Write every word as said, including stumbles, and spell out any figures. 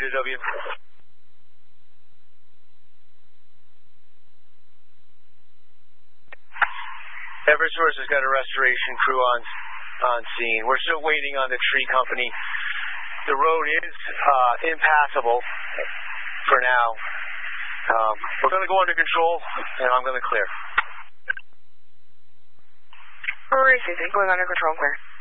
W W. Eversource has got a restoration crew on on scene. We're still waiting on the tree company. The road is uh, impassable for now. Um, we're going to go under control, and I'm going to clear. Receiving, going under control, clear.